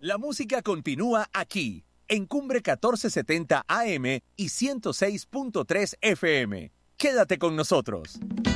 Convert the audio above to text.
La música continúa aquí, en Cumbre 1470 AM y 106.3 FM. Quédate con nosotros.